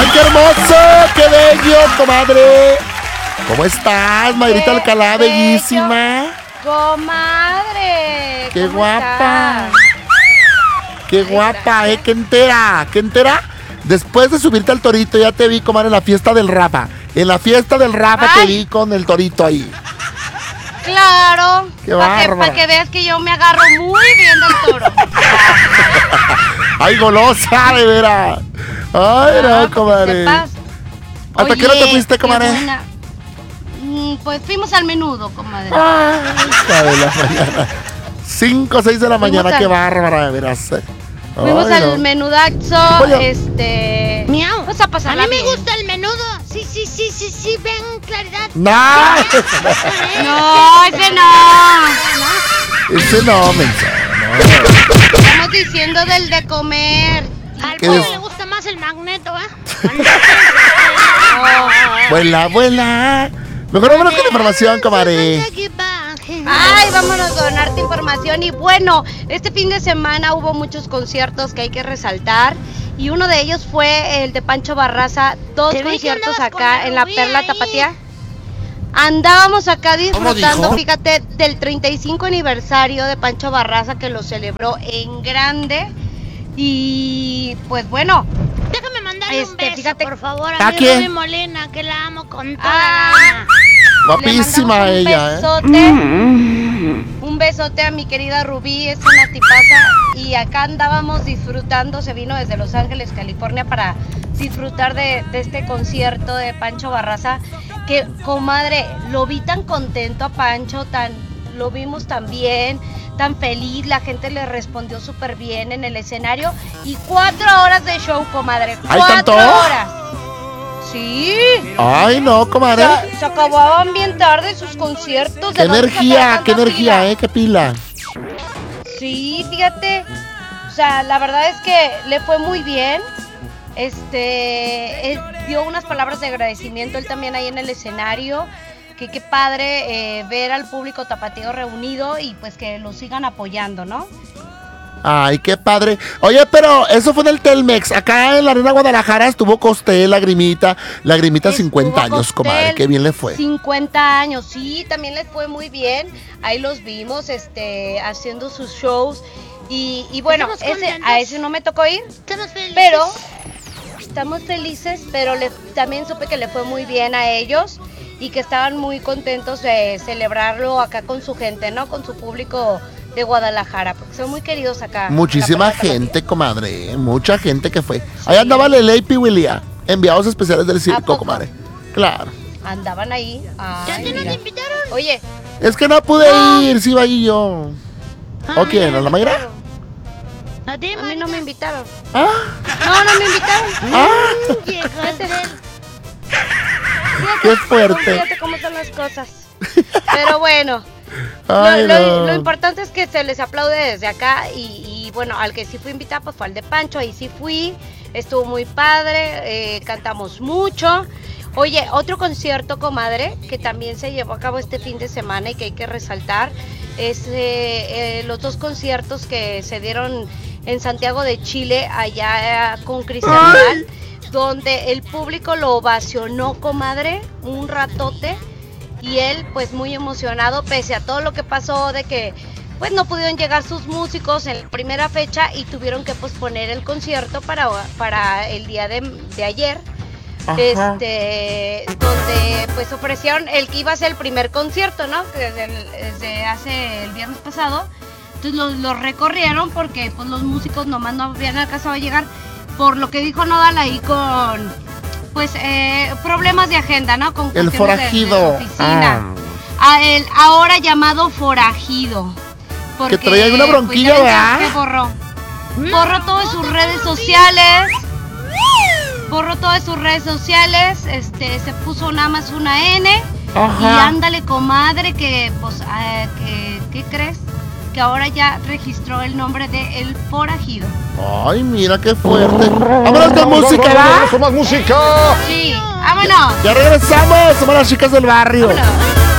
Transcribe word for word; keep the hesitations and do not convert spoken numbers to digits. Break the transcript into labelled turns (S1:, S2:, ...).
S1: ¡Ay, qué hermoso! ¡Qué bello, comadre! ¿Cómo estás, Mayrita Alcalá, bellísima?
S2: Comadre.
S1: ¡Qué guapa! Estás? ¡Qué guapa, eh! ¡Qué entera! ¡Qué entera! Después de subirte al torito, ya te vi, comadre, en la fiesta del Rafa. En la fiesta del Rafa Ay. te vi con el torito ahí.
S2: Claro.
S1: ¡Qué bárbara!
S2: Para que, que veas que yo me agarro muy bien del toro.
S1: ¡Ay, golosa, de veras! ¡Ay, no, comadre! ¿Hasta
S2: Oye,
S1: qué hora te fuiste, comadre?
S2: Mm, pues fuimos al menudo, comadre.
S1: ¡Ay, hija de la mañana! cinco o seis de la mañana, al... qué bárbara, de veras.
S2: Fuimos
S1: Ay,
S2: al
S1: no.
S2: menudazo,
S1: Oye.
S2: este...
S3: Miau.
S2: Vamos a pasar.
S3: A mí
S2: bien.
S3: me gusta el menudo. Sí, sí, sí, sí, sí, ven, claridad.
S1: ¡No!
S2: No, ese no.
S1: Ese no, mensa.
S2: No. Estamos diciendo del de comer.
S3: Al pollo le gusta más el magneto, ¿eh?
S2: Oh.
S1: Vuela, vuela. Mejor vámonos con información, comadre.
S2: Ay, vámonos con harta información. Y bueno, este fin de semana hubo muchos conciertos que hay que resaltar. Y uno de ellos fue el de Pancho Barraza. Dos conciertos acá en la Perla ahí. Tapatía. Andábamos acá disfrutando, fíjate, del treinta y cinco aniversario de Pancho Barraza, que lo celebró en grande. Y pues bueno,
S3: déjame mandarle
S2: este,
S3: un beso,
S2: fíjate,
S3: por favor, a,
S1: ¿a
S3: mi
S1: quién?
S3: Rubí Molina, que la amo con toda
S2: Ah,
S3: la...
S1: Guapísima
S2: le
S1: ella,
S2: un besote, ¿eh? Un besote a mi querida Rubí, es una tipaza. Y acá andábamos disfrutando, se vino desde Los Ángeles, California, para disfrutar de, de este concierto de Pancho Barraza. Que, comadre, lo vi tan contento a Pancho, tan, lo vimos tan bien, tan feliz, la gente le respondió súper bien en el escenario. Y cuatro horas de show, comadre, cuatro
S1: ¿tanto?
S2: horas. Sí.
S1: Ay, no, comadre.
S2: Se, se acababan bien tarde sus conciertos.
S1: Qué energía, qué energía, pila. eh, qué pila.
S2: Sí, fíjate. O sea, la verdad es que le fue muy bien. Este, él dio unas palabras de agradecimiento, él también ahí en el escenario. Que qué padre eh, ver al público tapatío reunido y pues que lo sigan apoyando, ¿no?
S1: Ay, qué padre. Oye, pero eso fue en el Telmex. Acá en la Arena Guadalajara estuvo Costel, Lagrimita. Lagrimita, estuvo cincuenta años, Costel, comadre. Qué bien le fue.
S2: cincuenta años, sí, también les fue muy bien. Ahí los vimos este, haciendo sus shows. Y, y bueno, ese, a ese no me tocó ir.
S3: Estamos felices.
S2: Pero estamos felices, pero le, también supe que le fue muy bien a ellos. Y que estaban muy contentos de celebrarlo acá con su gente, ¿no? Con su público de Guadalajara, porque son muy queridos acá.
S1: Muchísima gente, comadre, mucha gente que fue. Sí. Ahí andaba Lele y Piwilia, enviados especiales del circo, comadre. Claro.
S2: Andaban ahí. Ay,
S3: ¿Ya nos invitaron?
S2: Oye.
S1: Es que no pude no. ir, sí iba ahí yo. Ah, ¿o quién? ¿A la Mayra?
S2: A, ti, a mí no me invitaron.
S1: ¿Ah?
S2: No, no me invitaron.
S1: ¿Ah? Qué fuerte.
S2: Fíjate cómo son las cosas. Pero bueno.
S1: Ay,
S2: lo,
S1: no.
S2: lo, lo importante es que se les aplaude desde acá y, y bueno, al que sí fui invitada pues fue al de Pancho, ahí sí fui, estuvo muy padre, eh, cantamos mucho. Oye, otro concierto, comadre, que también se llevó a cabo este fin de semana y que hay que resaltar, es eh, eh, los dos conciertos que se dieron en Santiago de Chile, allá con Cristian Nodal, donde el público lo ovacionó, comadre, un ratote. Y él pues muy emocionado pese a todo lo que pasó de que pues no pudieron llegar sus músicos en la primera fecha y tuvieron que posponer el concierto para, para el día de, de ayer. Ajá. Este, donde pues ofrecieron el que iba a ser el primer concierto, ¿no? Desde, el, desde hace el viernes pasado. Entonces lo, lo recorrieron porque pues los músicos nomás no habían alcanzado a llegar, por lo que dijo Nodal ahí con pues eh, problemas de agenda, ¿no? Con
S1: el forajido.
S2: De, de oficina. Ah. A el ahora llamado forajido.
S1: Porque, que traía una bronquilla,
S2: pues,
S1: ¿verdad?
S2: Que borró. Borró todas sus redes sociales. Borró todas sus redes sociales. Este, se puso nada más una N. Ajá. Y ándale, comadre, que pues, eh, que, ¿qué crees? Que ahora ya registró el nombre de El Forajido.
S1: Ay, mira qué fuerte. Vámonos con música, ¿va?
S4: ¡Con más música!
S2: Sí, vámonos.
S1: Ya regresamos, somos las chicas del barrio.
S2: Vámonos.